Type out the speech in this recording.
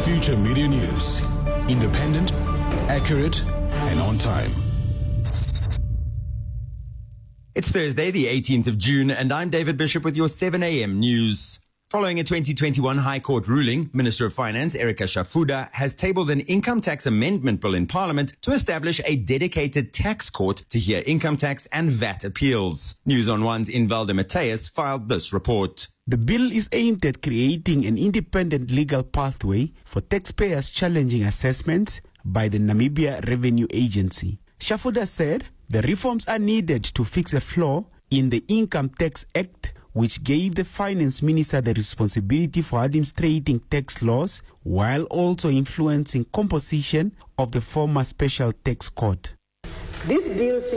Future Media News. Independent, accurate, and on time. It's Thursday, the 18th of June, and I'm David Bishop with your 7 a.m. news. Following a 2021 High Court ruling, Minister of Finance Erica Shafuda has tabled an income tax amendment bill in Parliament to establish a dedicated tax court to hear income tax and VAT appeals. News on One's Invalda Mateus filed this report. The bill is aimed at creating an independent legal pathway for taxpayers challenging assessments by the Namibia Revenue Agency. Shafuda said the reforms are needed to fix a flaw in the Income Tax Act, which gave the finance minister the responsibility for administrating tax laws while also influencing composition of the former special tax court. This bill